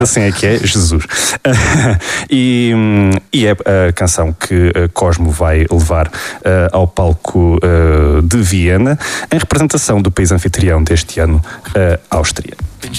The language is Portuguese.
Assim é que é, Jesus. E é a canção que Cosmo vai levar ao palco de Viena, em representação do país anfitrião deste ano, a Áustria.